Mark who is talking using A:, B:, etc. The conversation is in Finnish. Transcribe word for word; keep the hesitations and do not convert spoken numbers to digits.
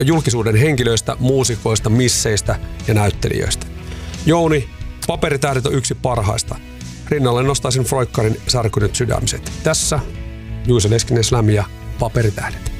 A: julkisuuden henkilöistä, muusikoista, misseistä ja näyttelijöistä. Jouni, Paperitähdet on yksi parhaista. Rinnalle nostaisin Froikkarin Särkynyt sydämiset. Tässä Juice Leskinen Slam ja Paperitähdet.